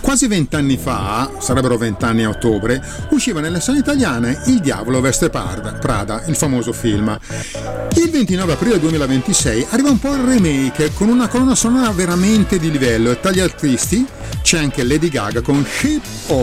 Quasi 20 anni fa, sarebbero 20 anni a ottobre, usciva nelle sale italiane Il diavolo veste Prada, il famoso film. Il 29 aprile 2026 arriva un po' il remake con una colonna sonora veramente di livello e tra gli artisti c'è anche Lady Gaga con Shape of